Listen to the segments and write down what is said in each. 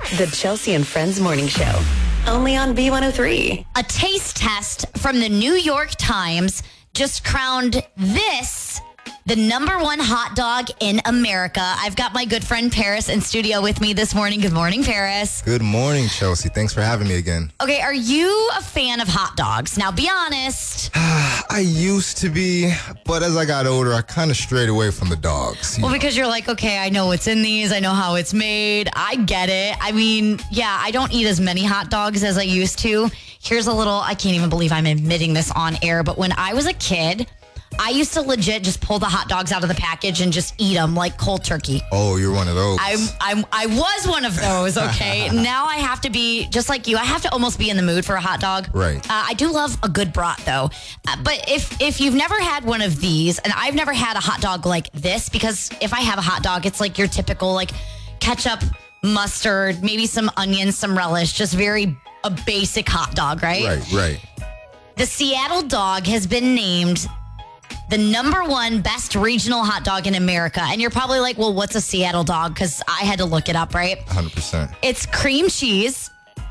The Chelsea and Friends Morning Show. Only on B103. A taste test from the New York Times just crowned this the number one hot dog in America. I've got my good friend Paris in studio with me this morning. Good morning, Paris. Good morning, Chelsea. Thanks for having me again. Okay, are you a fan of hot dogs? Now, be honest. I used to be, but as I got older, I kind of strayed away from the dogs. Well, because you're like, okay, I know what's in these. I know how it's made. I get it. I mean, yeah, I don't eat as many hot dogs as I used to. Here's a little, I can't even believe I'm admitting this on air, but when I was a kid, I used to legit just pull the hot dogs out of the package and just eat them like cold turkey. Oh, you're one of those. I was one of those, okay? Now I have to be, just like you, I have to almost be in the mood for a hot dog. Right. I do love a good brat, though. But if you've never had one of these, and I've never had a hot dog like this, because if I have a hot dog, it's like your typical, like, ketchup, mustard, maybe some onions, some relish, just very a basic hot dog, right? Right. The Seattle dog has been named the number one best regional hot dog in America. And you're probably like, well, what's a Seattle dog? Because I had to look it up, right? 100%. It's cream cheese,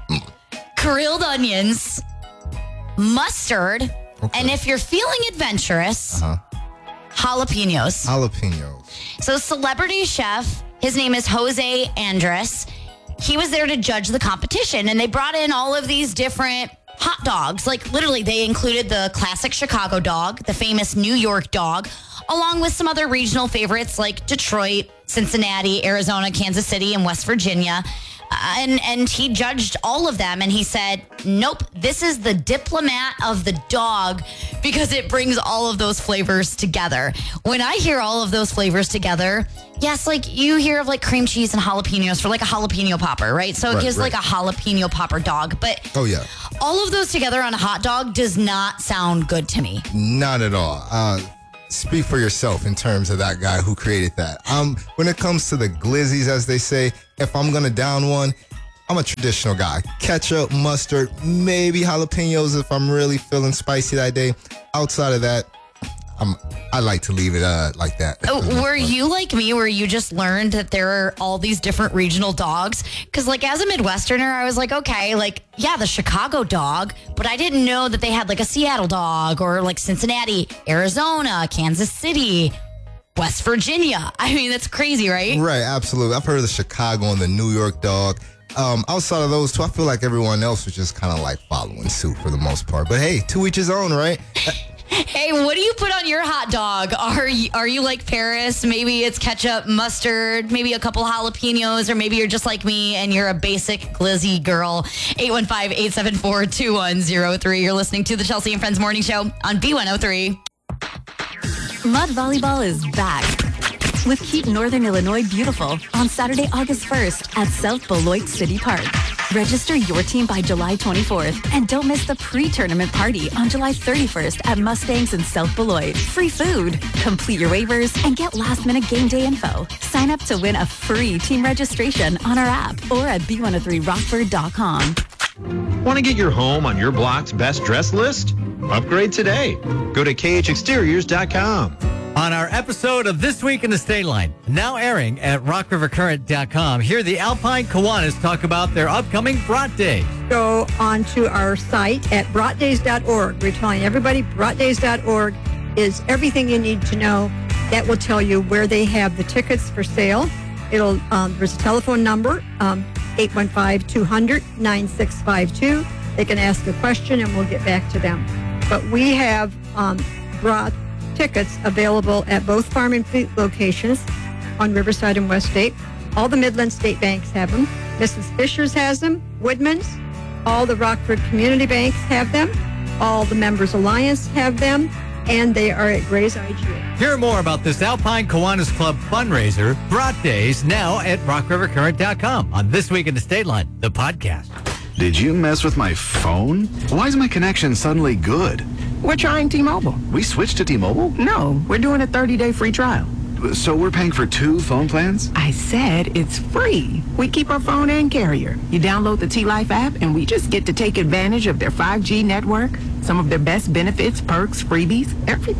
grilled onions, mustard, and if you're feeling adventurous, jalapenos. Jalapenos. So celebrity chef, his name is Jose Andres. He was there to judge the competition, and they brought in all of these different hot dogs. Like, literally, they included the classic Chicago dog, the famous New York dog, along with some other regional favorites like Detroit, Cincinnati, Arizona, Kansas City, and West Virginia. And he judged all of them, and he said, nope, this is the diplomat of the dog because it brings all of those flavors together. When I hear all of those flavors together, yes, like you hear of like cream cheese and jalapenos for like a jalapeno popper, right? So it gives like a jalapeno popper dog. But all of those together on a hot dog does not sound good to me. Not at all. Speak for yourself in terms of that guy who created that. When it comes to the glizzies, as they say, if I'm going to down one, I'm a traditional guy. Ketchup, mustard, maybe jalapenos if I'm really feeling spicy that day. Outside of that, I like to leave it like that. Oh, were you like me where you just learned that there are all these different regional dogs? Because like as a Midwesterner, I was like, okay, like, yeah, the Chicago dog, but I didn't know that they had like a Seattle dog or like Cincinnati, Arizona, Kansas City, West Virginia. I mean, that's crazy, right? Right, absolutely. I've heard of the Chicago and the New York dog. Outside of those two, I feel like everyone else was just kind of like following suit for the most part. But hey, to each his own, right? Hey, what do you put on your hot dog? Are you like Paris? Maybe it's ketchup, mustard, maybe a couple jalapenos, or maybe you're just like me and you're a basic glizzy girl. 815-874-2103. You're listening to the Chelsea and Friends Morning Show on B103. Mud Volleyball is back with Keep Northern Illinois Beautiful on Saturday, August 1st at South Beloit City Park. Register your team by July 24th and don't miss the pre-tournament party on July 31st at Mustangs in South Beloit. Free food. Complete your waivers and get last-minute game day info. Sign up to win a free team registration on our app or at b103rockford.com. Want to get your home on your block's best dress list? Upgrade today. Go to khexteriors.com. On our episode of This Week in the State Line, now airing at rockrivercurrent.com, hear the Alpine Kiwanis talk about their upcoming Brat Days. Go onto our site at bratdays.org. We're telling everybody bratdays.org is everything you need to know. That will tell you where they have the tickets for sale. There's a telephone number, 815-200-9652. They can ask a question and we'll get back to them. But we have brat tickets available at both Farm and Fleet locations on Riverside and West State. All the Midland State Banks have them. Mrs. Fisher's has them. Woodman's. All the Rockford Community Banks have them. All the Members Alliance have them. And they are at Gray's IGA. Hear more about this Alpine Kiwanis Club fundraiser, Brat Days, now at rockrivercurrent.com on This Week in the State Line, the podcast. Did you mess with my phone? Why is my connection suddenly good? We're trying T-Mobile. We switched to T-Mobile? No, we're doing a 30-day free trial. So we're paying for 2 phone plans? I said it's free. We keep our phone and carrier. You download the T-Life app and we just get to take advantage of their 5G network, some of their best benefits, perks, freebies, everything.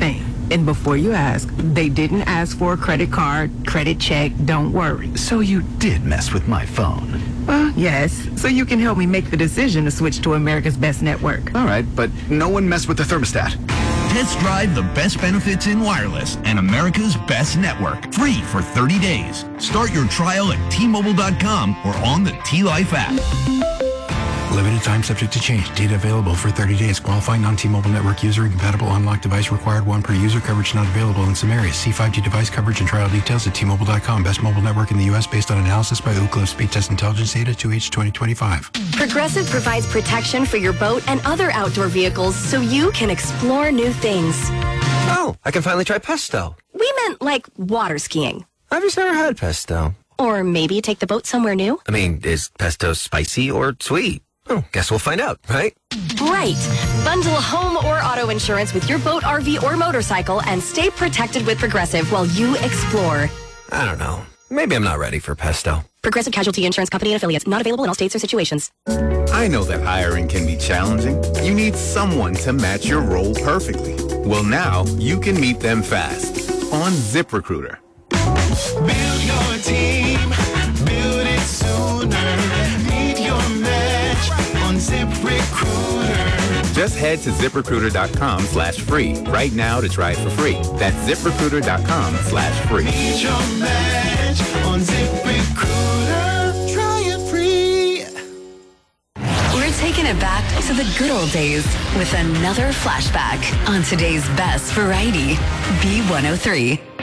And before you ask, they didn't ask for a credit card, credit check, don't worry. So you did mess with my phone. Well, yes, so you can help me make the decision to switch to America's Best Network. All right, but no one messed with the thermostat. Test drive the best benefits in wireless and America's Best Network. Free for 30 days. Start your trial at T-Mobile.com or on the T-Life app. Limited time subject to change. Data available for 30 days. Qualifying non-T-Mobile network user. Incompatible unlocked device required. One per user. Coverage not available in some areas. See 5G device coverage and trial details at T-Mobile.com. Best mobile network in the U.S. based on analysis by Ookla Speed Test Intelligence Data 2H 2025. Progressive provides protection for your boat and other outdoor vehicles so you can explore new things. Oh, I can finally try pesto. We meant like water skiing. I've just never had pesto. Or maybe take the boat somewhere new. I mean, is pesto spicy or sweet? Oh, guess we'll find out, right? Right. Bundle home or auto insurance with your boat, RV, or motorcycle and stay protected with Progressive while you explore. I don't know. Maybe I'm not ready for pesto. Progressive Casualty Insurance Company and affiliates. Not available in all states or situations. I know that hiring can be challenging. You need someone to match your role perfectly. Well, now you can meet them fast on ZipRecruiter. Build your team. Build it sooner. Meet your match on ZipRecruiter. Just head to ZipRecruiter.com/free right now to try it for free. That's ZipRecruiter.com/free. Meet your match on ZipRecruiter. Try it free. We're taking it back to the good old days with another flashback on today's best variety, B103.